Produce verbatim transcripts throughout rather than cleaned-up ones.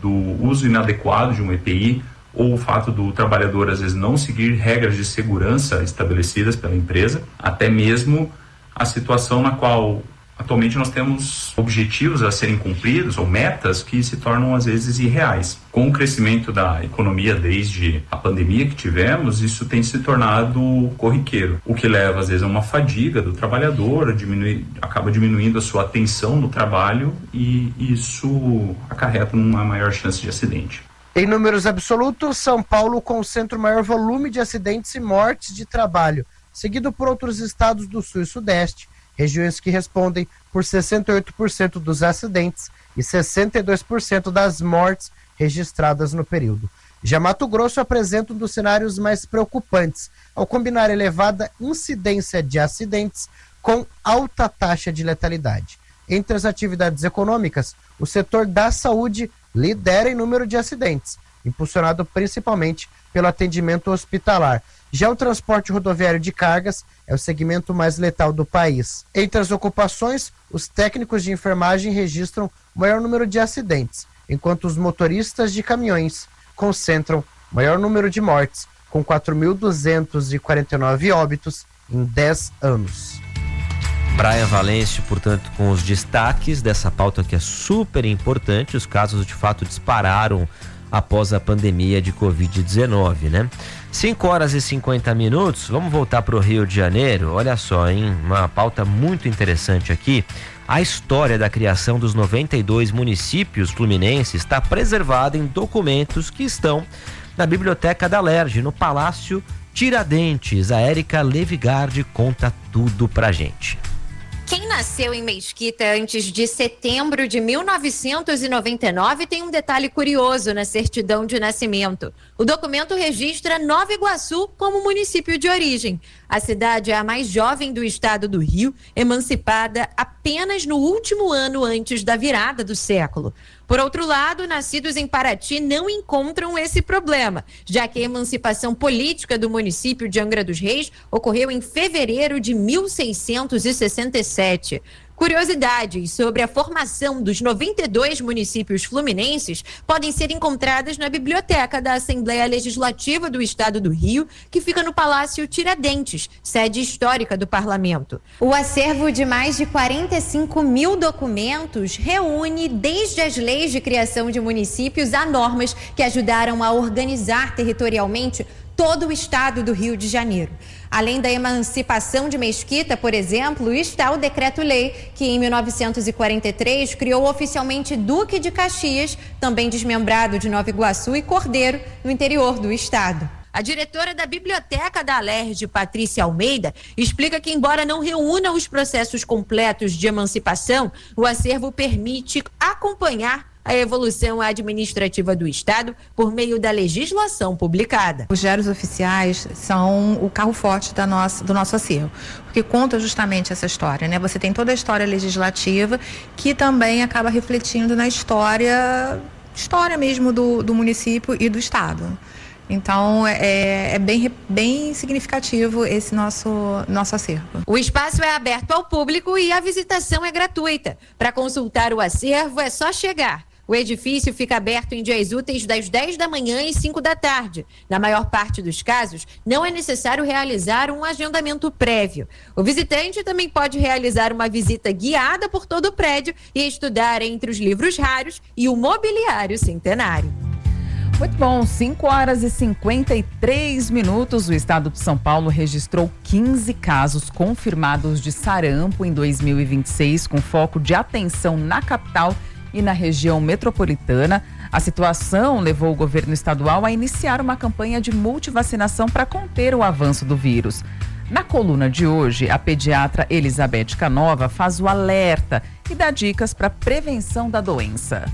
do uso inadequado de um E P I, ou o fato do trabalhador às vezes não seguir regras de segurança estabelecidas pela empresa, até mesmo a situação na qual atualmente nós temos objetivos a serem cumpridos ou metas que se tornam às vezes irreais. Com o crescimento da economia desde a pandemia que tivemos, isso tem se tornado corriqueiro, o que leva às vezes a uma fadiga do trabalhador, diminui, acaba diminuindo a sua atenção no trabalho e isso acarreta numa maior chance de acidente. Em números absolutos, São Paulo concentra o maior volume de acidentes e mortes de trabalho, seguido por outros estados do Sul e Sudeste, regiões que respondem por sessenta e oito por cento dos acidentes e sessenta e dois por cento das mortes registradas no período. Já Mato Grosso apresenta um dos cenários mais preocupantes, ao combinar elevada incidência de acidentes com alta taxa de letalidade. Entre as atividades econômicas, o setor da saúde lidera em número de acidentes, impulsionado principalmente pelo atendimento hospitalar. Já o transporte rodoviário de cargas é o segmento mais letal do país. Entre as ocupações, os técnicos de enfermagem registram o maior número de acidentes, enquanto os motoristas de caminhões concentram o maior número de mortes, com quatro mil duzentos e quarenta e nove óbitos em dez anos. Brian Valêncio, portanto, com os destaques dessa pauta que é super importante. Os casos de fato dispararam após a pandemia de covid dezenove, né? cinco horas e cinquenta minutos, vamos voltar para o Rio de Janeiro. Olha só, hein? Uma pauta muito interessante aqui. A história da criação dos noventa e dois municípios fluminenses está preservada em documentos que estão na Biblioteca da Alerj, no Palácio Tiradentes. A Érica Levigardi conta tudo pra gente. Quem nasceu em Mesquita antes de setembro de mil novecentos e noventa e nove tem um detalhe curioso na certidão de nascimento. O documento registra Nova Iguaçu como município de origem. A cidade é a mais jovem do estado do Rio, emancipada apenas no último ano antes da virada do século. Por outro lado, nascidos em Paraty não encontram esse problema, já que a emancipação política do município de Angra dos Reis ocorreu em fevereiro de mil seiscentos e sessenta e sete. Curiosidades sobre a formação dos noventa e dois municípios fluminenses podem ser encontradas na Biblioteca da Assembleia Legislativa do Estado do Rio, que fica no Palácio Tiradentes, sede histórica do Parlamento. O acervo de mais de quarenta e cinco mil documentos reúne desde as leis de criação de municípios a normas que ajudaram a organizar territorialmente todo o estado do Rio de Janeiro. Além da emancipação de Mesquita, por exemplo, está o Decreto-Lei, que em mil novecentos e quarenta e três criou oficialmente Duque de Caxias, também desmembrado de Nova Iguaçu, e Cordeiro, no interior do estado. A diretora da Biblioteca da Alerj, Patrícia Almeida, explica que, embora não reúna os processos completos de emancipação, o acervo permite acompanhar a evolução administrativa do Estado por meio da legislação publicada. Os diários oficiais são o carro-forte da nossa, do nosso acervo, porque conta justamente essa história, né? Você tem toda a história legislativa que também acaba refletindo na história, história mesmo do, do município e do Estado. Então, é, é bem, bem significativo esse nosso, nosso acervo. O espaço é aberto ao público e a visitação é gratuita. Para consultar o acervo, é só chegar. O edifício fica aberto em dias úteis das dez da manhã e cinco da tarde. Na maior parte dos casos, não é necessário realizar um agendamento prévio. O visitante também pode realizar uma visita guiada por todo o prédio e estudar entre os livros raros e o mobiliário centenário. Muito bom, cinco horas e cinquenta e três minutos. O estado de São Paulo registrou quinze casos confirmados de sarampo em dois mil e vinte e seis, com foco de atenção na capital e na região metropolitana. A situação levou o governo estadual a iniciar uma campanha de multivacinação para conter o avanço do vírus. Na coluna de hoje, a pediatra Elizabeth Canova faz o alerta e dá dicas para a prevenção da doença.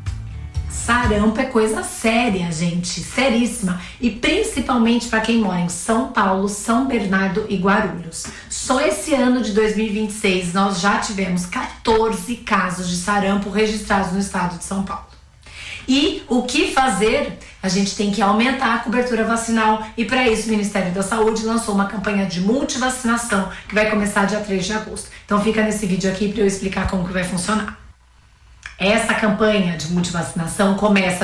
Sarampo é coisa séria, gente, seríssima, e principalmente para quem mora em São Paulo, São Bernardo e Guarulhos. Só esse ano de dois mil e vinte e seis nós já tivemos quatorze casos de sarampo registrados no estado de São Paulo. E o que fazer? A gente tem que aumentar a cobertura vacinal e para isso o Ministério da Saúde lançou uma campanha de multivacinação que vai começar dia três de agosto. Então fica nesse vídeo aqui para eu explicar como que vai funcionar. Essa campanha de multivacinação começa